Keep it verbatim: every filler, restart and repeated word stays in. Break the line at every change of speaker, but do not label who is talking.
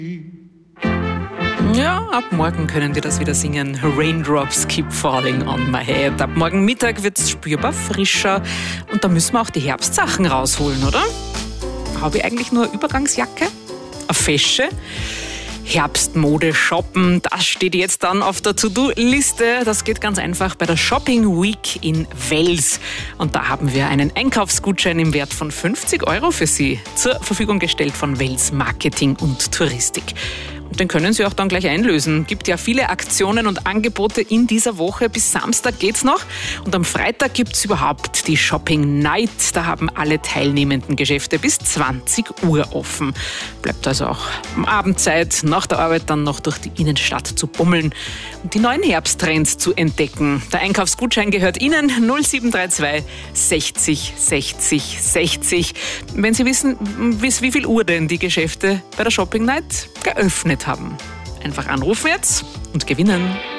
Ja, ab morgen können wir das wieder singen. Raindrops keep falling on my head. Ab morgen Mittag wird es spürbar frischer und da müssen wir auch die Herbstsachen rausholen, oder? Habe ich eigentlich nur eine Übergangsjacke? Eine fesche? Herbstmode shoppen, das steht jetzt dann auf der To-Do-Liste. Das geht ganz einfach bei der Shopping Week in Wels. Und da haben wir einen Einkaufsgutschein im Wert von fünfzig Euro für Sie zur Verfügung gestellt von Wels Marketing und Touristik. Und den können Sie auch dann gleich einlösen. Gibt ja viele Aktionen und Angebote in dieser Woche. Bis Samstag geht's noch. Und am Freitag gibt's überhaupt die Shopping Night. Da haben alle teilnehmenden Geschäfte bis zwanzig Uhr offen. Bleibt also auch am Abendzeit, nach der Arbeit dann noch durch die Innenstadt zu bummeln und die neuen Herbsttrends zu entdecken. Der Einkaufsgutschein gehört Ihnen. null sieben drei zwei sechzig sechzig sechzig. Wenn Sie wissen, bis wie viel Uhr denn die Geschäfte bei der Shopping Night geöffnet haben. Einfach anrufen jetzt und gewinnen.